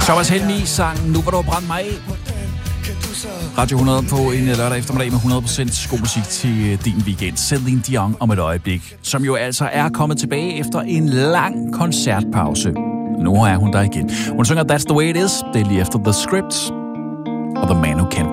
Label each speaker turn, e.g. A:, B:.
A: Thomas Helmig sang Nu hvor du har brændt mig af. Radio 100 på en lørdag eftermiddag med 100% god musik til din weekend. Celine Dion om et øjeblik, som jo altså er kommet tilbage efter en lang koncertpause. Nu er hun der igen. Hun synger That's the way it is. Det er lige efter The Script og The Man Who Can't